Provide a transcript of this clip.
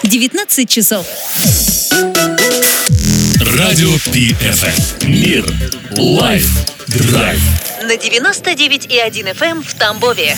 19 часов. Радио PFM. Мир. Лайф. Драйв. На 99,1 FM в Тамбове.